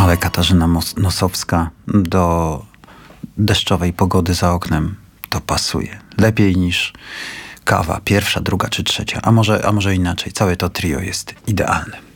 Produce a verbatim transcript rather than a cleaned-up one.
Ale Katarzyna Nosowska do deszczowej pogody za oknem to pasuje. Lepiej niż kawa, pierwsza, druga czy trzecia. A może, a może inaczej. Całe to trio jest idealne.